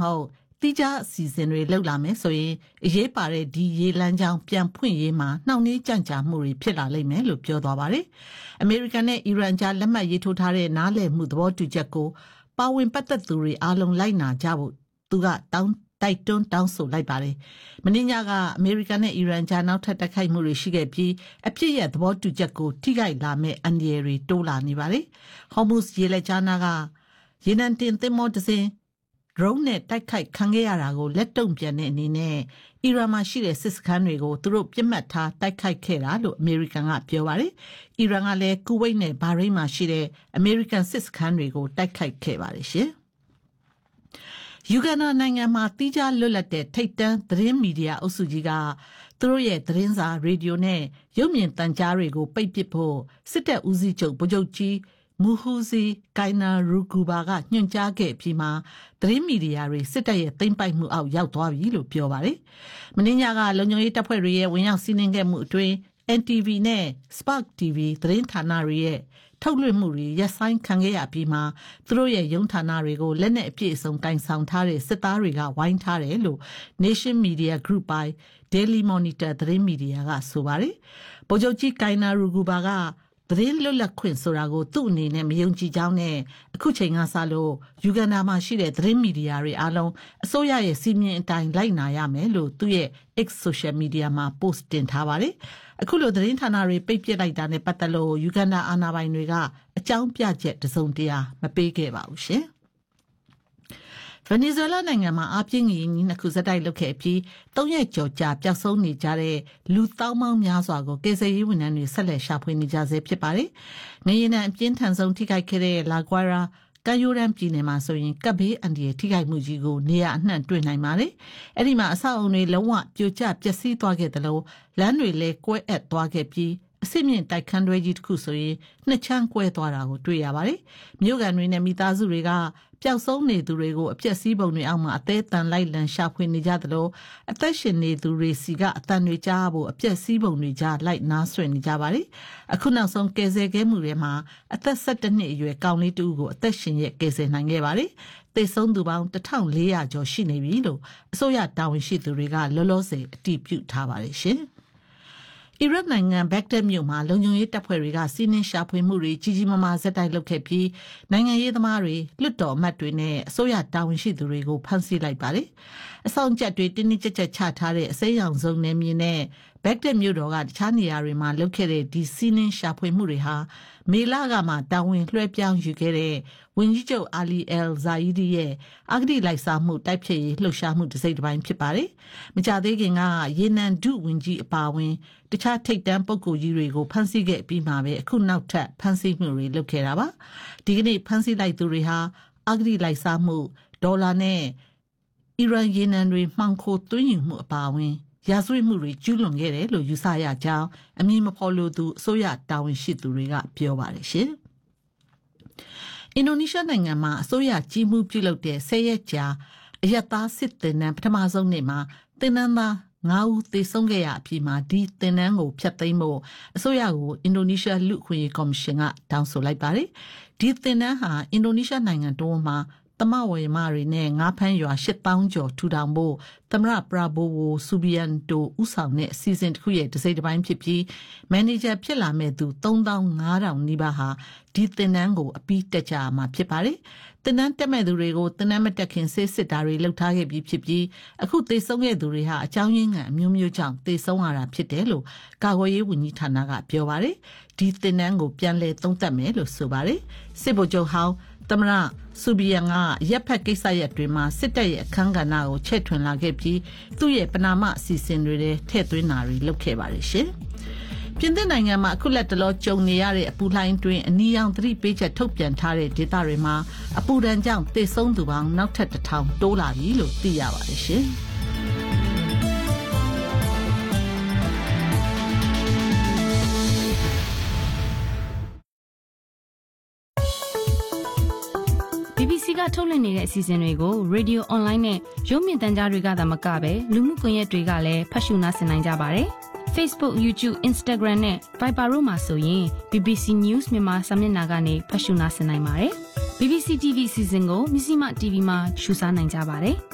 ဟုတ်တိကျစီစဉ်တွေလောက်လာမယ်ဆိုရင်အရေးပါတဲ့ဒီရေလမ်းကြောင်းပြန်ဖွင့်ရေးမှာနှောင့်နှေးကြန့်ကြာမှုတွေဖြစ်လာလိမ့်မယ်လို့ပြောသွားပါတယ်။အမေရိကန်နဲ့အီရန်ကြားလက်မှတ်ရေးထိုးထားတဲ့နားလည်မှုသဘောတူချက်ကိုပါဝင်ပတ်သက်သူတွေအားလုံးလိုက်နာကြဖို့သူကတိုက်တွန်းတောင်းဆိုလိုက်ပါတယ်။မင်းညကအမေရိကန်နဲ့အီရန်ကြားနောက်ထပ်တိုက်ခိုက်မှုတွေရှိခဲ့ပြီးအပြစ်ရဲ့သဘောတူချက်ကိုထိခိုက်လာမဲ့အန္တရာယ်တွေတိုးလာနေပါတယ်။ Hormuz ရေလက်ကြားနာကရေနံတင်သင်္ဘောတစ်စင်းdrone နဲ့တိုက်ခိုက်ခံခဲ့ရတာကိုလက်တုံ့ပြန်တဲ့အနေနဲ့အီရန်မှာရှိတဲ့စစ်စခန်းတွေကိုသူတို့ပြစ်မှတ်ထားတိုက်ခိုက်ခဲ့တာလို့အမေရိကန်ကပြောပါတယ်။အီရန်ကလည်းကူဝိတ်နဲ့ဘာရိန်းမှာရှိတဲ့အမေရိကန်စစ်စခန်းတွေကိုတိုက်ခိုက်ခဲ့ပါတယ်ရှင်။ယူဂန်ဒါနိုင်ငံမှာတိကျလွတ်လပ်တဲ့ထိပ်တန်းသတင်းမီဒီယာအုပ်စုကြီးကသူတို့ရဲ့သတင်းစာရေဒီယိုနဲ့ရုပ်မြင်သံကြားတွေကိုပိတ်ပစ်ဖို့စစ်တပ်ဦးစီးချုပ်ဗိုလ်ချုပ်ကြီးမူဟူဇီကိုင်နာရူဂူဘာကညွှန်ကြားခဲ့ပြီးမှသတင်းမီဒီယာတွေစစ်တပ်ရဲ့သိမ်းပိုက်မှုအောက်ရောက်သွားပြီလို့ပြောပါတယ်။မင်းညကလုံခြုံရေးတပ်ဖွဲ့တွေရဲ့ဝင်ရောက်စီးနင်းခဲ့မှုအတွင်း NTV နဲ့ Spark TV သတင်းဌာနတွေရဲ့ထုတ်လွှင့်မှုတွေရပ်ဆိုင်းခံခဲ့ရပြီးမှသူတို့ရဲ့ရုံးဌာနတွေကိုလက်နက်အပြည့်အစုံကင်ဆောင်ထားတဲ့စစ်သားတွေကဝိုင်းထားတယ်လို့ Nation Media Group ပိုင် Daily Monitor သတင်းမီဒီယာကဆိုပါတယ်။ဗိုလ်ချုပ်ကြီးကိုင်နာရူဂူဘာကသတင်းလွတ်လပ်ခွင့်ဆိုတာကိုသူ့အနေနဲ့မယုံကြည်ကြောင်းနဲ့အခုချိန်ကစလို့ယူဂန်ဒါမှာရှိတဲ့သတင်းမီဒီယာတွေအားလုံးအစိုးရရဲ့စီမင်းအတိုင်းလိုက်နာရမယ်လို့သူ့ရဲ့ X social media မှာ post တင်ထားပါတယ်။အခုလိုသတင်းဌာနတွေပိတ်ပစ်လိုက်တာနဲ့ပတ်သက်လို့ယူဂန်ဒါအာဏာပိုင်တွေကအကြောင်းပြချက်တစုံတရာမပေးခဲ့ပါဘူးရှင်။ဗင်နီဇွဲလားနိုင်ငံမှာအပြင်းကြီးနှစ်ခုစတိုက်လုခဲ့ပြီး3ရက်ကျော်ကြာပျောက်ဆုံးနေကြတဲ့လူသောင်းပေါင်းများစွာကိုကယ်ဆယ်ရေးဝန်ထမ်းတွေဆက်လက်ရှာဖွေနေကြဆဲဖြစ်ပါတယ်။ငရေနံအပြင်းထန်ဆုံးထိခိုက်ခဲ့တဲ့လာကွာရာကယိုရန်ပြည်နယ်မှာဆိုရင်ကပ်ဘေးအန္တရာယ်ထိခိုက်မှုကြီးကိုနေရာအနှံ့တွေ့နိုင်ပါတယ်။အဲ့ဒီမှာအဆောက်အုံတွေလုံးဝပြိုကျပျက်စီးသွားခဲ့တယ်လို့လမ်းတွေလည်းကွဲအပ်သွားခဲ့ပြီးအစစ်မြင့်တိုက်ခန်းတွဲကြီးတစ်ခုဆိုရင်နှစ်ချမ်းကွဲသွားတာကိုတွေ့ရပါတယ်။မြို့ကန်တွေနဲ့မိသားစုတွေကပျောက်ဆုံးနေသူတွေကိုအပျက်စီးပုံတွေအောက်မှာအသေးအံလိုက်လံရှာဖွေနေကြသလိုအသက်ရှင်နေသူတွေစီကအတန်တွေကြားဖို့အပျက်စီးပုံတွေကြားလိုက်နားဆွနေကြပါတယ်။အခုနောက်ဆုံးကယ်ဆယ်ခဲ့မှုတွေမှာအသက်17နှစ်အရွယ်ကောင်လေးတူကိုအသက်ရှင်ရကယ်ဆယ်နိုင်ခဲ့ပါတယ်။သေဆုံးသူပေါင်း1400ကျော်ရှိနေပြီလို့အစိုးရတာဝန်ရှိသူတွေကလောလောဆယ်အတည်ပြုထားပါတယ်ရှင်။အီရတ်နိုင်ငံဘက်ဂဒက်မြို့မှာလုံခြုံရေးတပ်ဖွဲ့တွေကစီးနင်းရှာဖွေမှုတွေကြီးကြီးမားမားဇက်တိုက်လုပ်ခဲ့ပြီးနိုင်ငံရေးသမားတွေလွတ်တော်အမတ်တွေနဲ့အစိုးရတာဝန်ရှိသူတွေကိုဖမ်းဆီးလိုက်ပါတယ်။အဆောင်ကျက်တွေတင်းတင်းကြပ်ကြပ်ချထားတဲ့အစိမ်းရောင်စုံနယ်မြေနဲ့ဘက်ဂဒက်မြို့တော်ကတခြားနေရာတွေမှာလုပ်ခဲ့တဲ့ဒီစီးနင်းရှာဖွေမှုတွေဟာမေလကမှတာဝန်လွှဲပြောင်းယူခဲ့တဲ့ဝန်ကြီးချုပ်အာလီအယ်ဇာအီဒီရဲ့အဂတိလိုက်စားမှုတိုက်ဖျက်ရေးလှုပ်ရှားမှုတစ်စိတ်တစ်ပိုင်းဖြစ်ပါတယ်။မကြသေးခင်ကရေနံဒုဝန်ကြီးအပါအဝင်တခြားထိပ်တန်းပုဂ္ဂိုလ်ကြီးတွေကိုဖမ်းဆီးခဲ့ပြီးမှပဲအခုနောက်ထပ်ဖမ်းဆီးမှုတွေလုပ်ခဲ့တာပါ။ဒီကနေ့ဖမ်းဆီးလိုက်သူတွေဟာအဂတိလိုက်စားမှုဒေါ်လာနဲ့အီရန်ရေနံတွေမှောင်ခိုသွင်းယူမှုအပါအဝင်ရာဇဝတ်မှုတွေကျူးလွန်ခဲ့တယ်လို့ယူဆရကြောင်းအမည်မဖော်လိုသူအစိုးရတာဝန်ရှိသူတွေကပြောပါတယ်ရှင်။အင်ဒိုနီးရှားနိုင်ငံမှာအစိုးရကြီးမှုပြုလုပ်တဲ့10ရက်ကြာအယက်သားစစ်သင်တန်းပထမဆုံးနေ့မှာသင်တန်းသား9ဦးသေဆုံးခဲ့ရအပြီးမှာဒီသင်တန်းကိုဖျက်သိမ်းဖို့အစိုးရကိုအင်ဒိုနီးရှားလူ့အခွင့်အရေးကော်မရှင်ကတောင်းဆိုလိုက်ပါတယ်။ဒီသင်တန်းဟာအင်ဒိုနီးရှားနိုင်ငံတွင်းမှာသမဝေမတွေနဲ့ငါးဖမ်းရွာ8000ကျော်ထူထောင်ဖို့သမရပရာဘိုဝိုဆူဘီယန်တိုဥဆောင်တဲ့အစီအစဉ်တစ်ခုရဲ့တစ်စိတ်တစ်ပိုင်းဖြစ်ပြီးမန်နေဂျာဖြစ်လာမဲ့သူ3500နီးပါးဟာဒီသင်တန်းကိုအပြီးတက်ကြမှာဖြစ်ပါတယ်။သင်တန်းတက်မဲ့သူတွေကိုသင်တန်းမတက်ခင်ဆေးစစ်တာတွေလုပ်ထားခဲ့ပြီးဖြစ်ပြီးအခုသေဆုံးခဲ့သူတွေဟာအကြောင်းရင်းကအမျိုးမျိုးကြောင့်သေဆုံးရတာဖြစ်တယ်လို့ကာကွယ်ရေးဝန်ကြီးဌာနကပြောပါတယ်။ဒီသင်တန်းကိုပြန်လည်သုံးသပ်မယ်လို့ဆိုပါတယ်။စစ်ဗိုလ်ချုပ်ဟောင်းသမရဆူဘီယန်ကရပ်ဖက်ကိစ္စရပ်တွေမှာစစ်တပ်ရဲ့အခမ်းကဏ္ဍကိုချဲ့ထွင်လာခဲ့ပြီးသူ့ရဲ့ပဏာမအစီအစဉ်တွေထဲထည့်သွင်းတာတွေလုပ်ခဲ့ပါတယ်ရှင်။ပြင်သစ်နိုင်ငံမှာအခုလက်တလောကြုံနေရတဲ့အပူလှိုင်းတွင်အနီရောင်သတိပေးချက်ထုတ်ပြန်ထားတဲ့ဒေသတွေမှာအပူဒဏ်ကြောင့်သေဆုံးသူပေါင်းနောက်ထပ်1000တိုးလာပြီလို့သိရပါတယ်ရှင်။ BBC ကထုတ်လွှင့်နေတဲ့အစီအစဉ်တွေကို Radio Online နဲ့ရုပ်မြင်သံကြားတွေကသာမကပဲလူမှုကွန်ရက်တွေကလည်းဖတ်ရှုနားဆင်နိုင်ကြပါတယ်။ Facebook, YouTube, Instagram နဲ့ Viber တို့မှာဆိုရင် BBC News မြန်မာစာမျက်နှာကနေဖတ်ရှုနားဆင်နိုင်ပါတယ်။ BBC TV အစီအစဉ်ကိုမြစီမ TV မှာရှုစားနိုင်ကြပါတယ်။